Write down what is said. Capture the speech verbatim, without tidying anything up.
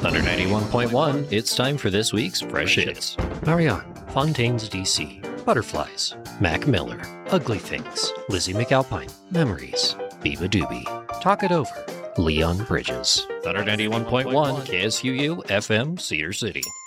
Thunder ninety-one point one, it's time for this week's Fresh Hits. Marianne, Fontaine's D C, Butterflies, Mac Miller, Ugly Things, Lizzie McAlpine, Memories, Biba Doobie, Talk It Over, Leon Bridges. Thunder ninety-one point one, K S U U, F M, Cedar City.